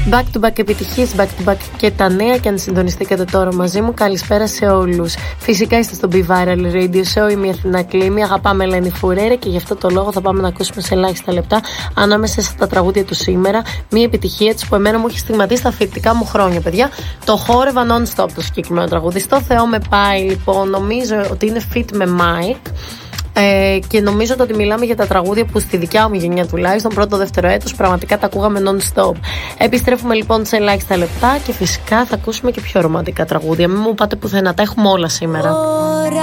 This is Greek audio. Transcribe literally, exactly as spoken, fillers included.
Back to back επιτυχίες, back to back και τα νέα. Και αν συντονιστήκατε τώρα μαζί μου, καλησπέρα σε όλους. Φυσικά είστε στο Be Viral Radio Show. Είμαι η Αθηνά Κλήμη. Αγαπάμε Ελένη Φουρέρα και γι' αυτό το λόγο θα πάμε να ακούσουμε σε ελάχιστα λεπτά ανάμεσα στα τραγούδια του σήμερα μία επιτυχία της που εμένα μου έχει στιγματίσει στα φοιτητικά μου χρόνια, παιδιά. Το χόρευα non-stop το συγκεκριμένο τραγούδι. Στο Θεό με πάει, λοιπόν. Νομίζω ότι είναι feat με Mike. Ε, και νομίζω ότι μιλάμε για τα τραγούδια που στη δικιά μου γενιά τουλάχιστον πρώτο δεύτερο έτος πραγματικά τα ακούγαμε non-stop. Επιστρέφουμε λοιπόν σε ελάχιστα λεπτά και φυσικά θα ακούσουμε και πιο ρομαντικά τραγούδια. Μην μου πάτε πουθενά, τα έχουμε όλα σήμερα.